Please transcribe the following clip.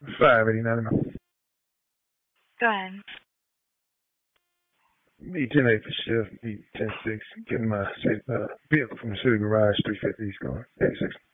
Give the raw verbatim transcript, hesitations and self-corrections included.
five eighty-nine. Go ahead. Need ten eight for shift. Need ten six. Getting my uh, vehicle from the city garage, three fifty East going. eighty-six.